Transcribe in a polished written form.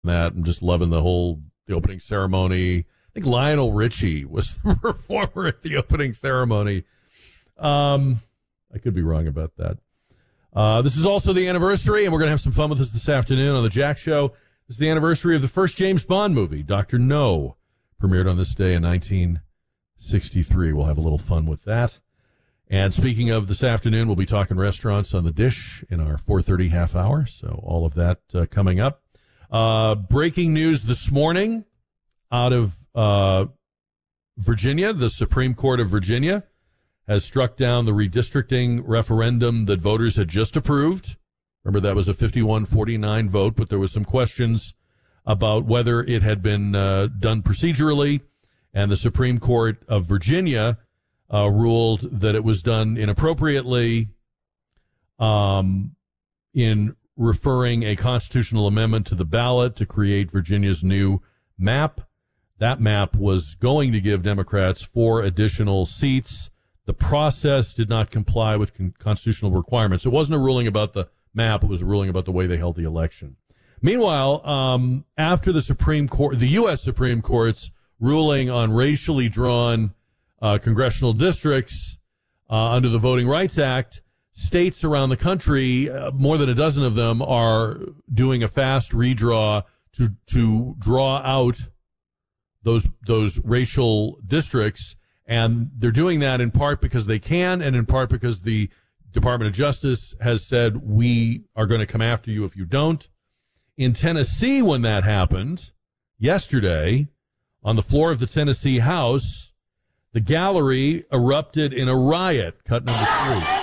that. I'm just loving the opening ceremony. I think Lionel Richie was the performer at the opening ceremony. I could be wrong about that. This is also the anniversary, and we're going to have some fun with this afternoon on the Jack Show. This is the anniversary of the first James Bond movie, Dr. No, premiered on this day in 1963. We'll have a little fun with that. And speaking of this afternoon, we'll be talking restaurants on the dish in our 4:30 half hour. So all of that coming up. Breaking news this morning out of Virginia. The Supreme Court of Virginia has struck down the redistricting referendum that voters had just approved. Remember, that was a 51-49 vote, but there was some questions about whether it had been done procedurally, and the Supreme Court of Virginia ruled that it was done inappropriately in referring a constitutional amendment to the ballot to create Virginia's new map. That map was going to give Democrats 4 additional seats. The process did not comply with constitutional requirements. It wasn't a ruling about the map. It was a ruling about the way they held the election. Meanwhile, after the U.S. Supreme Court's ruling on racially drawn congressional districts under the Voting Rights Act, states around the country, more than a dozen of them, are doing a fast redraw to draw out those racial districts, and they're doing that in part because they can, and in part because the Department of Justice has said, we are going to come after you if you don't. In Tennessee, when that happened yesterday, on the floor of the Tennessee House, the gallery erupted in a riot. Cut number 3.